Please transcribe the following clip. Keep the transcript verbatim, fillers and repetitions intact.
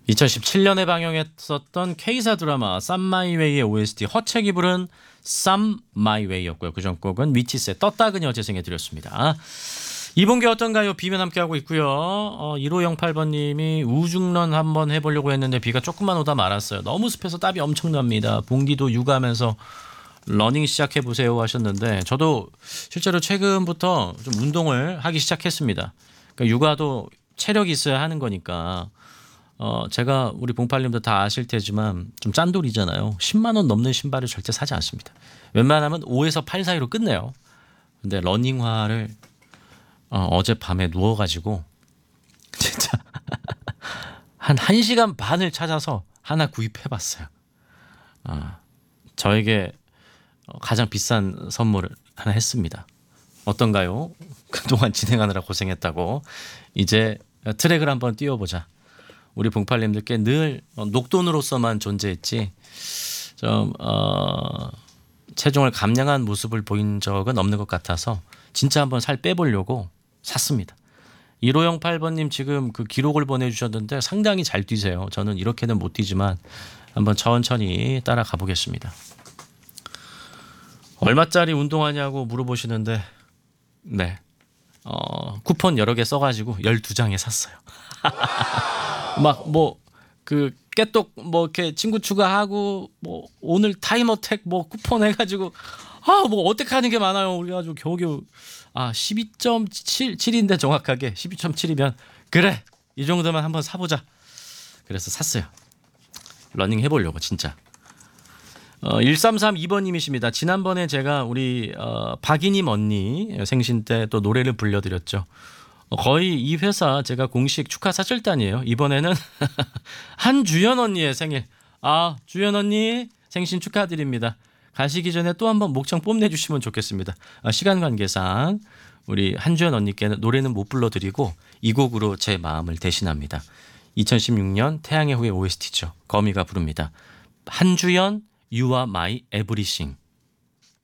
이천십칠 년에 방영했었던 K사 드라마 Some My Way의 오에스티 허책이 부른 Some My Way였고요. 그전 곡은 미치스의 떴다 그녀 재생해드렸습니다. 이번 게 어떤가요? 비면 함께하고 있고요. 어, 일오영팔 번님이 우중런 한번 해보려고 했는데 비가 조금만 오다 말았어요. 너무 습해서 땀이 엄청납니다. 봉디도 육아하면서 러닝 시작해보세요 하셨는데 저도 실제로 최근부터 좀 운동을 하기 시작했습니다. 그러니까 육아도 체력이 있어야 하는 거니까 어 제가 우리 봉팔님도 다 아실 테지만 좀 짠돌이잖아요. 십만 원 넘는 신발을 절대 사지 않습니다. 웬만하면 오에서 팔 사이로 끝내요. 근데 러닝화를 어, 어젯밤에 누워가지고 진짜 한 1시간 반을 찾아서 하나 구입해봤어요. 어, 저에게 가장 비싼 선물을 하나 했습니다. 어떤가요? 그동안 진행하느라 고생했다고. 이제 트랙을 한번 띄워보자. 우리 봉팔님들께 늘 녹돈으로서만 존재했지 좀 어, 체중을 감량한 모습을 보인 적은 없는 것 같아서 진짜 한번 살 빼보려고 샀습니다. 일오영팔 번님 지금 그 기록을 보내주셨는데 상당히 잘 뛰세요. 저는 이렇게는 못 뛰지만 한번 천천히 따라가 보겠습니다. 얼마짜리 운동하냐고 물어보시는데 네 어, 쿠폰 여러 개 써가지고 열두 장에 샀어요. 막 뭐 그 깨똑 뭐 이렇게 친구 추가하고 뭐 오늘 타임어택 뭐 쿠폰 해가지고 아 뭐 어떻게 하는 게 많아요. 그래가지고 겨우겨우 아 십이 점 칠인데 정확하게 십이 점 칠이면 그래 이 정도만 한번 사보자. 그래서 샀어요. 러닝 해보려고 진짜. 어, 일삼삼이 번님이십니다. 지난번에 제가 우리 어, 박이님 언니 생신 때 또 노래를 불려드렸죠. 어, 거의 이 회사 제가 공식 축하 사절단이에요. 이번에는 한주연 언니의 생일. 아 주연 언니 생신 축하드립니다. 가시기 전에 또 한번 목청 뽐내주시면 좋겠습니다. 아, 시간 관계상 우리 한주연 언니께는 노래는 못 불러드리고 이 곡으로 제 마음을 대신합니다. 이천십육 년 태양의 후예 오에스티죠. 거미가 부릅니다. 한주연 You are my everything.